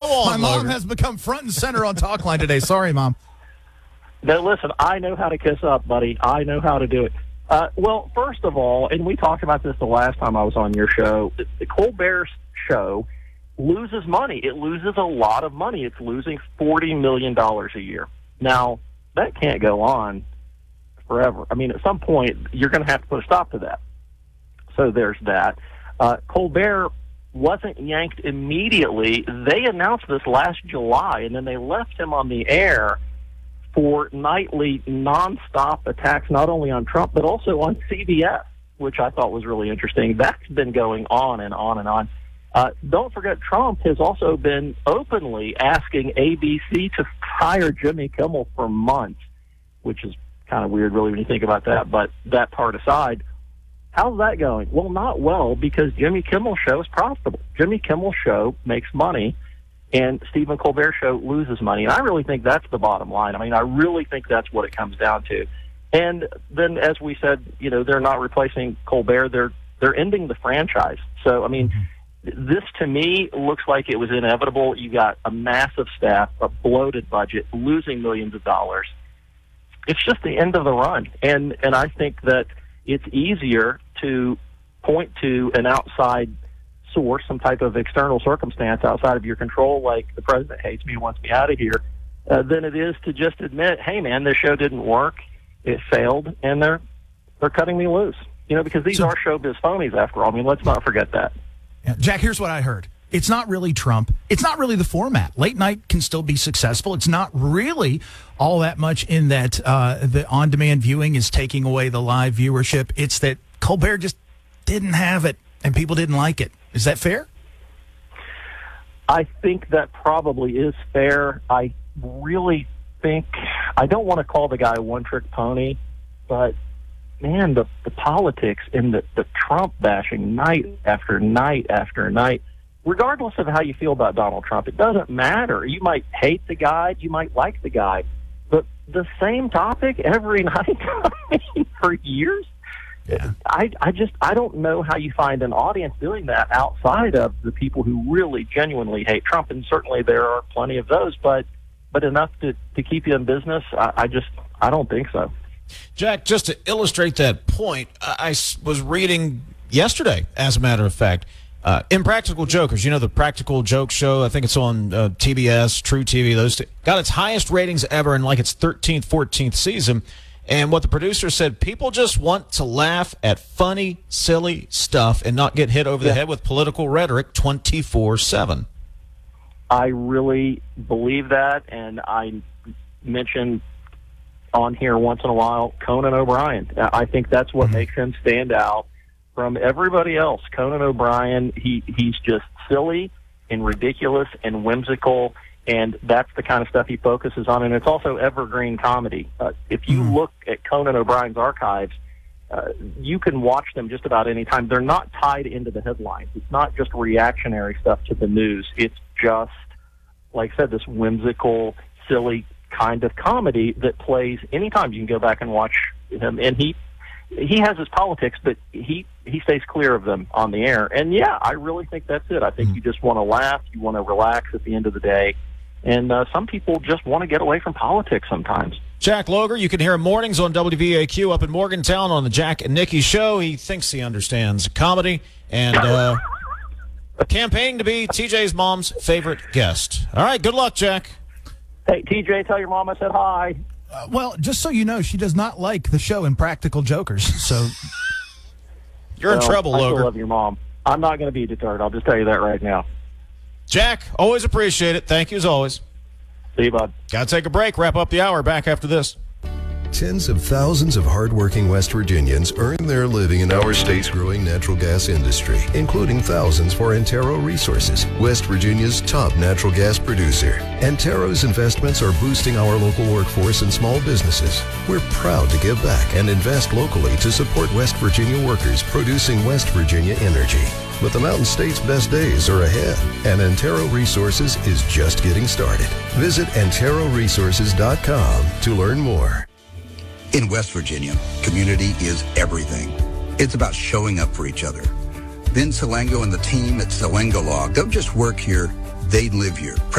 on, My mom Logan. has become front and center on Talkline today. Sorry, Mom. Now, listen, I know how to kiss up, buddy. I know how to do it. Well, first of all, and we talked about this the last time I was on your show, the Colbert show loses money. It loses a lot of money. It's losing $40 million a year. Now, that can't go on forever. I mean, at some point, you're going to have to put a stop to that. So there's that. Colbert wasn't yanked immediately. They announced this last July, and then they left him on the air for nightly nonstop attacks, not only on Trump, but also on CBS, which I thought was really interesting. That's been going on and on and on. Don't forget, Trump has also been openly asking ABC to fire Jimmy Kimmel for months, which is kind of weird, really, when you think about that. But that part aside, how's that going? Well, not well, because Jimmy Kimmel's show is profitable. Jimmy Kimmel's show makes money, and Stephen Colbert's show loses money. And I really think that's the bottom line. I mean, I really think that's what it comes down to. And then, as we said, they're not replacing Colbert. They're ending the franchise. So, I mean, this to me looks like it was inevitable. You got a massive staff, a bloated budget, losing millions of dollars. It's just the end of the run. And I think that it's easier to point to an outside source, some type of external circumstance outside of your control, like the president hates me and wants me out of here, than it is to just admit, hey, man, this show didn't work, it failed, and they're cutting me loose. Because these are showbiz phonies, after all. I mean, let's not forget that. Yeah, Jack, here's what I heard. It's not really Trump. It's not really the format. Late night can still be successful. It's not really all that much in that the on-demand viewing is taking away the live viewership. It's that Colbert just didn't have it, and people didn't like it. Is that fair? I think that probably is fair. I really think, I don't want to call the guy a one-trick pony, but, man, the politics and the Trump bashing night after night after night, regardless of how you feel about Donald Trump, it doesn't matter. You might hate the guy, you might like the guy, but the same topic every night, I mean, for years? Yeah. I don't know how you find an audience doing that outside of the people who really genuinely hate Trump, and certainly there are plenty of those, but enough to keep you in business, I don't think so. Jack, just to illustrate that point, I was reading yesterday, as a matter of fact, Impractical Jokers, the Practical Joke Show, I think it's on TBS, True TV, those two, got its highest ratings ever in like its 13th, 14th season. And what the producer said, people just want to laugh at funny, silly stuff and not get hit over the head with political rhetoric 24/7. I really believe that, and I mentioned on here once in a while Conan O'Brien. I think that's what makes him stand out from everybody else. Conan O'Brien, he's just silly and ridiculous and whimsical, and that's the kind of stuff he focuses on, and it's also evergreen comedy. If you look at Conan O'Brien's archives, you can watch them just about any time. They're not tied into the headlines. It's not just reactionary stuff to the news. It's just, like I said, this whimsical, silly kind of comedy that plays anytime. You can go back and watch him, and he has his politics, but he stays clear of them on the air. And, yeah, I really think that's it. I think you just want to laugh. You want to relax at the end of the day. And some people just want to get away from politics sometimes. Jack Loger, you can hear him mornings on WVAQ up in Morgantown on the Jack and Nikki Show. He thinks he understands comedy and campaigning to be TJ's mom's favorite guest. All right, good luck, Jack. Hey, TJ, tell your mom I said hi. Well, just so you know, she does not like the show Impractical Jokers. So you're in trouble, Loger. I still love your mom. I'm not going to be deterred. I'll just tell you that right now. Jack, always appreciate it. Thank you as always. See you, bud. Got to take a break. Wrap up the hour. Back after this. Tens of thousands of hardworking West Virginians earn their living in our state's growing natural gas industry, including thousands for Antero Resources, West Virginia's top natural gas producer. Antero's investments are boosting our local workforce and small businesses. We're proud to give back and invest locally to support West Virginia workers producing West Virginia energy. But the Mountain State's best days are ahead, and Antero Resources is just getting started. Visit AnteroResources.com to learn more. In West Virginia, community is everything. It's about showing up for each other. Vin Salengo and the team at Salengo Law don't just work here, they live here.